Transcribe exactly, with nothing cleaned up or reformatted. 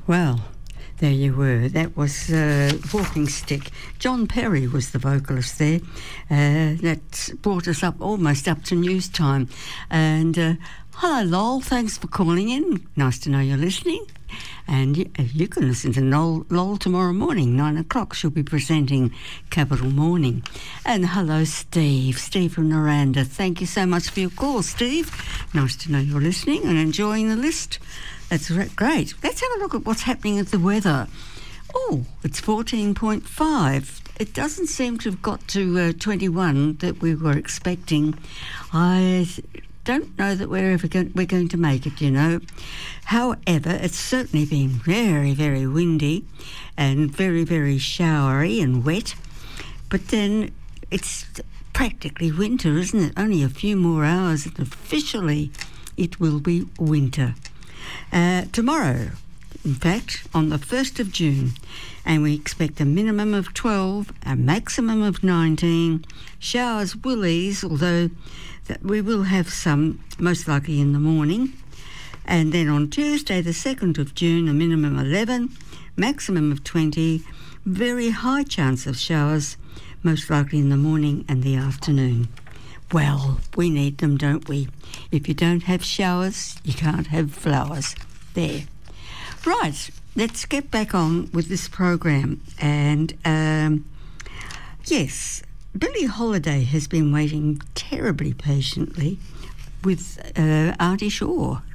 Well, there you were. That was uh, Walking Stick. John Perry was the vocalist there. Uh, that brought us up almost up to news time. And uh, hello, Lol. Thanks for calling in. Nice to know you're listening. And you, you can listen to Lol, Lol tomorrow morning, nine o'clock. She'll be presenting Capital Morning. And hello, Steve. Steve from Noranda. Thank you so much for your call, Steve. Nice to know you're listening and enjoying the list. That's great. Let's have a look at what's happening at the weather. Oh, it's fourteen point five. It doesn't seem to have got to uh, twenty-one that we were expecting. I don't know that we're ever going, we're going to make it, you know. However, it's certainly been very, very windy and very, very showery and wet. But then it's practically winter, isn't it? Only a few more hours and officially it will be winter. Uh, tomorrow, in fact, on the first of June, and we expect a minimum of twelve, a maximum of nineteen. Showers will ease, although that we will have some, most likely in the morning. And then on Tuesday, the second of June, a minimum of eleven, maximum of twenty, very high chance of showers, most likely in the morning and the afternoon. Well, we need them, don't we? If you don't have showers, you can't have flowers. There. Right, let's get back on with this program. And, um, yes, Billie Holiday has been waiting terribly patiently with uh, Artie Shaw.